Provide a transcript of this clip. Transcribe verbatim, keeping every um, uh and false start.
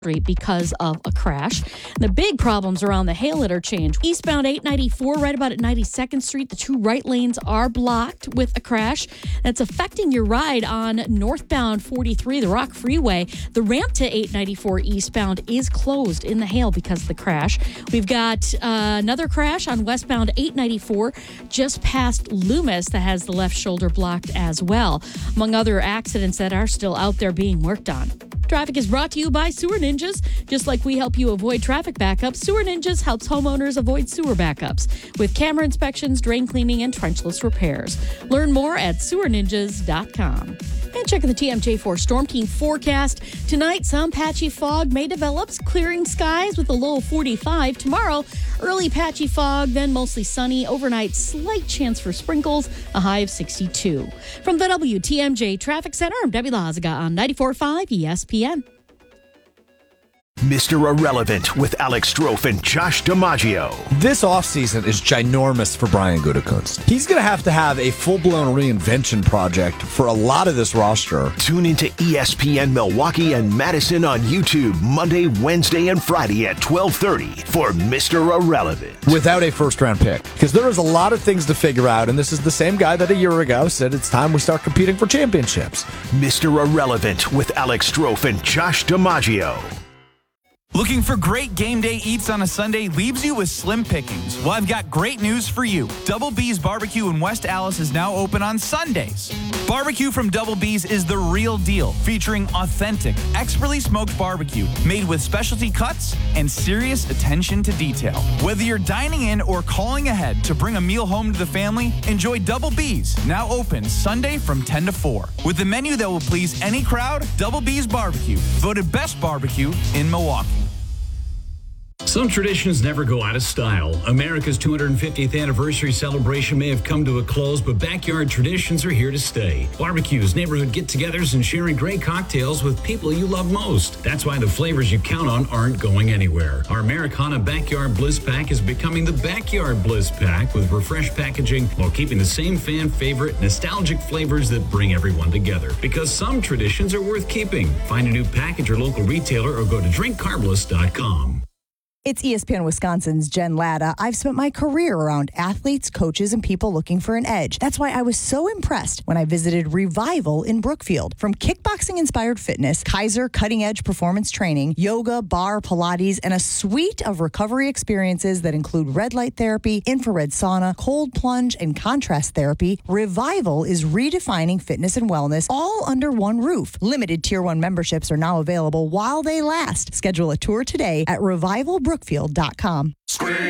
Street because of a crash. The big problems around the Hale interchange. Eastbound eight ninety-four, right about at ninety-second Street, the two right lanes are blocked with a crash. That's affecting your ride on northbound forty-three, the Rock Freeway. The ramp to eight ninety-four eastbound is closed in the Hale because of the crash. We've got uh, another crash on westbound eight ninety-four just past Loomis that has the left shoulder blocked as well, among other accidents that are still out there being worked on. Traffic is brought to you by Sewer Ninjas. Just like we help you avoid traffic backups, Sewer Ninjas helps homeowners avoid sewer backups with camera inspections, drain cleaning, and trenchless repairs. Learn more at sewer ninjas dot com. And checking the T M J four Storm Team forecast. Tonight, some patchy fog may develop, clearing skies with a low of forty-five. Tomorrow, early patchy fog, then mostly sunny. Overnight, slight chance for sprinkles, a high of sixty-two. From the W T M J Traffic Center, I'm Debbie Lazaga on ninety-four point five E S P N. Mister Irrelevant with Alex Strofe and Josh DiMaggio. This offseason is ginormous for Brian Gutekunst. He's going to have to have a full-blown reinvention project for a lot of this roster. Tune into E S P N Milwaukee and Madison on YouTube Monday, Wednesday, and Friday at twelve thirty for Mister Irrelevant. Without a first-round pick. Because there is a lot of things to figure out, and this is the same guy that a year ago said it's time we start competing for championships. Mister Irrelevant with Alex Strofe and Josh DiMaggio. Looking for great game day eats on a Sunday leaves you with slim pickings? Well, I've got great news for you. Double B's Barbecue in West Allis is now open on Sundays. Barbecue from Double B's is the real deal, featuring authentic, expertly smoked barbecue made with specialty cuts and serious attention to detail. Whether you're dining in or calling ahead to bring a meal home to the family, enjoy Double B's, now open Sunday from ten to four. With a menu that will please any crowd, Double B's Barbecue, voted best barbecue in Milwaukee. Some traditions never go out of style. America's two hundred fiftieth anniversary celebration may have come to a close, but backyard traditions are here to stay. Barbecues, neighborhood get-togethers, and sharing great cocktails with people you love most. That's why the flavors you count on aren't going anywhere. Our Americana Backyard Bliss Pack is becoming the Backyard Bliss Pack with refreshed packaging while keeping the same fan favorite nostalgic flavors that bring everyone together. Because some traditions are worth keeping. Find a new pack at your local retailer or go to drink carbliss dot com. It's E S P N Wisconsin's Jen Latta. I've spent my career around athletes, coaches, and people looking for an edge. That's why I was so impressed when I visited Revival in Brookfield. From kickboxing-inspired fitness, Kaiser cutting-edge performance training, yoga, bar, Pilates, and a suite of recovery experiences that include red light therapy, infrared sauna, cold plunge, and contrast therapy, Revival is redefining fitness and wellness all under one roof. Limited Tier one memberships are now available while they last. Schedule a tour today at revival brookfield dot com.